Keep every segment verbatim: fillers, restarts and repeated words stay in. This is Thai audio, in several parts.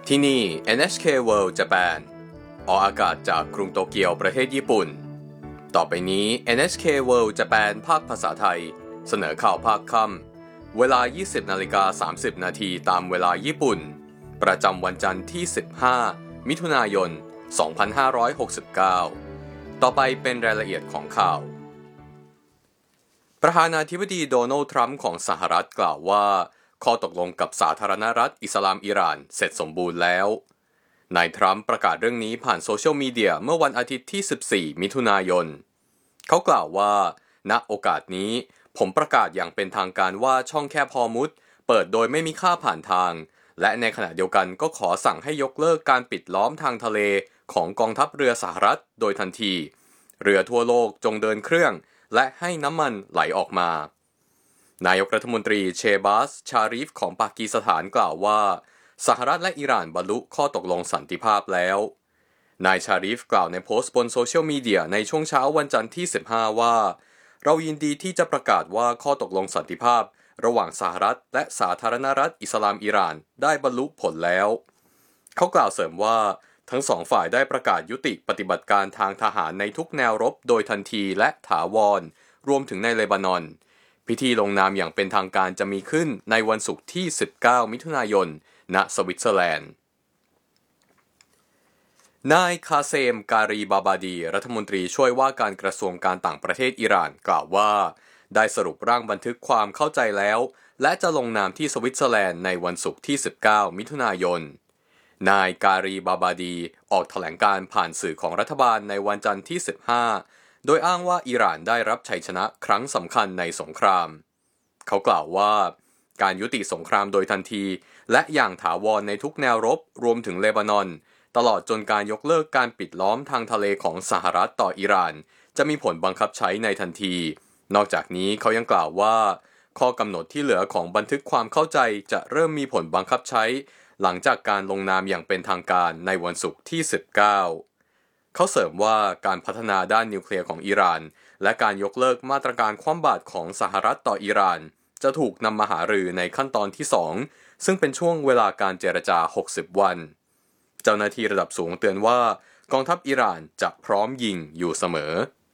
ที่นี่ เอ็น เอช เค World Japan ออกอากาศจากกรุงโตเกียวประเทศญี่ปุ่นต่อไปนี้ เอ็น เอช เค World Japan ภาคภาษาไทยเสนอข่าวภาคค่ำเวลา ยี่สิบนาฬิกาสามสิบนาทีตามเวลาญี่ปุ่นประจำวันจันทร์ที่สิบห้ามิถุนายนสองพันห้าร้อยหกสิบเก้าต่อไปเป็นรายละเอียดของข่าวประธานาธิบดีโดนัลด์ทรัมป์ของสหรัฐกล่าวว่าข้อตกลงกับสาธารณรัฐอิสลามอิหร่านเสร็จสมบูรณ์แล้วนายทรัมป์ประกาศเรื่องนี้ผ่านโซเชียลมีเดียเมื่อวันอาทิตย์ที่สิบสี่มิถุนายนเขากล่าวว่าณโอกาสนี้ผมประกาศอย่างเป็นทางการว่าช่องแคบฮอร์มุซเปิดโดยไม่มีค่าผ่านทางและในขณะเดียวกันก็ขอสั่งให้ยกเลิกการปิดล้อมทางทะเลของกองทัพเรือสหรัฐโดยทันทีเรือทั่วโลกจงเดินเครื่องและให้น้ำมันไหลออกมานายกรัฐมนตรีเชบาสชาริฟของปากีสถานกล่าวว่าสหรัฐและอิหร่านบรรลุข้อตกลงสันติภาพแล้วนายชาริฟกล่าวในโพสต์บนโซเชียลมีเดียในช่วงเช้าวันจันทร์ที่สิบห้าว่าเรายินดีที่จะประกาศว่าข้อตกลงสันติภาพระหว่างสหรัฐและสาธารณรัฐอิสลามอิหร่านได้บรรลุผลแล้วเขากล่าวเสริมว่าทั้งสองฝ่ายได้ประกาศยุติปฏิบัติการทางทหารในทุกแนวรบโดยทันทีและถาวรรวมถึงในเลบานอนพิธีลงนามอย่างเป็นทางการจะมีขึ้นในวันศุกร์ที่สิบเก้ามิถุนายนณสวิตเซอร์แลนด์นายคาเซมการีบาบาดีรัฐมนตรีช่วยว่าการกระทรวงการต่างประเทศอิหร่านกล่าวว่าได้สรุปร่างบันทึกความเข้าใจแล้วและจะลงนามที่สวิตเซอร์แลนด์ในวันศุกร์ที่สิบเก้ามิถุนายนนายการีบาบาดีออกแถลงการผ่านสื่อของรัฐบาลในวันจันทร์ที่สิบห้าโดยอ้างว่าอิหร่านได้รับชัยชนะครั้งสำคัญในสงครามเขากล่าวว่าการยุติสงครามโดยทันทีและอย่างถาวรในทุกแนวรบรวมถึงเลบานอนตลอดจนการยกเลิกการปิดล้อมทางทะเลของสหรัฐต่ออิหร่านจะมีผลบังคับใช้ในทันทีนอกจากนี้เขายังกล่าวว่าข้อกำหนดที่เหลือของบันทึกความเข้าใจจะเริ่มมีผลบังคับใช้หลังจากการลงนามอย่างเป็นทางการในวันศุกร์ที่สิบเก้าเขาเสริมว่าการพัฒนาด้านนิวเคลียร์ของอิหร่านและการยกเลิกมาตรการคว่ำบาตรของสหรัฐต่ออิหร่านจะถูกนำมาหารือในขั้นตอนที่สองซึ่งเป็นช่วงเวลาการเจรจาหกสิบวันเจ้าหน้าที่ระดับสูงเตือนว่ากองทัพอิหร่านจะพร้อมยิงอยู่เสม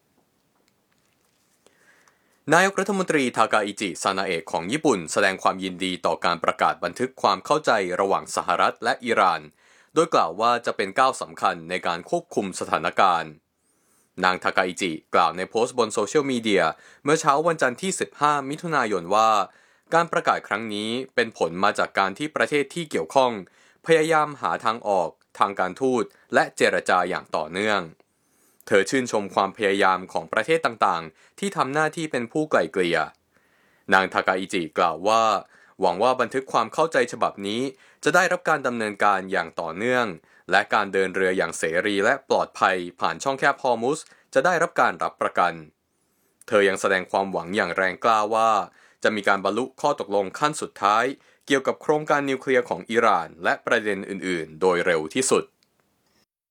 อนายกรัฐมนตรีทากาอิจิซานาเอะของญี่ปุ่นแสดงความยินดีต่อการประกาศบันทึกความเข้าใจระหว่างสหรัฐและอิหร่านโดยกล่าวว่าจะเป็นก้าวสำคัญในการควบคุมสถานการณ์นางทากาอิจิกล่าวในโพสต์บนโซเชียลมีเดียเมื่อเช้าวันจันทร์ที่สิบห้ามิถุนายนว่าการประกาศครั้งนี้เป็นผลมาจากการที่ประเทศที่เกี่ยวข้องพยายามหาทางออกทางการทูตและเจรจาอย่างต่อเนื่องเธอชื่นชมความพยายามของประเทศต่างๆที่ทำหน้าที่เป็นผู้ไกล่เกลี่ยนางทากาอิจิกล่าวว่าหวังว่าบันทึกความเข้าใจฉบับนี้จะได้รับการดำเนินการอย่างต่อเนื่องและการเดินเรืออย่างเสรีและปลอดภัยผ่านช่องแคบฮอร์มุซจะได้รับการรับประกันเธอยังแสดงความหวังอย่างแรงกล้าว่าจะมีการบรรลุข้อตกลงขั้นสุดท้ายเกี่ยวกับโครงการนิวเคลียร์ของอิหร่านและประเด็นอื่นๆโดยเร็วที่สุด